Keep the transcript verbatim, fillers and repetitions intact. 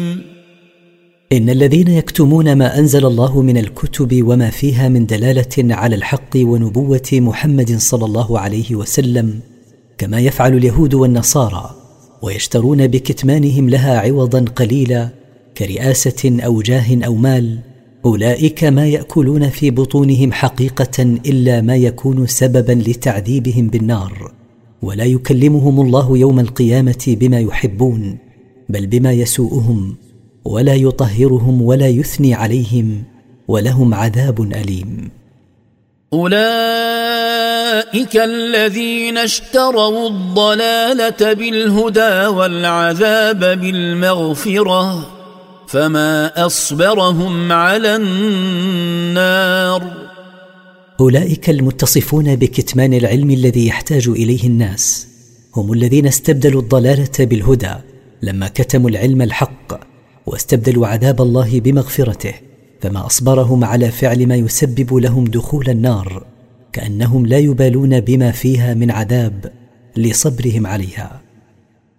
إن الذين يكتمون ما أنزل الله من الكتب وما فيها من دلالة على الحق ونبوة محمد صلى الله عليه وسلم كما يفعل اليهود والنصارى، ويشترون بكتمانهم لها عوضا قليلا كرئاسة أو جاه أو مال، أولئك ما يأكلون في بطونهم حقيقة إلا ما يكون سببا لتعذيبهم بالنار، ولا يكلمهم الله يوم القيامة بما يحبون بل بما يسوءهم، ولا يطهرهم ولا يثني عليهم، ولهم عذاب أليم. أولئك الذين اشتروا الضلالة بالهدى والعذاب بالمغفرة فما أصبرهم على النار. أولئك المتصفون بكتمان العلم الذي يحتاج إليه الناس هم الذين استبدلوا الضلالة بالهدى لما كتموا العلم الحق، واستبدلوا عذاب الله بمغفرته، فما أصبرهم على فعل ما يسبب لهم دخول النار، كأنهم لا يبالون بما فيها من عذاب لصبرهم عليها.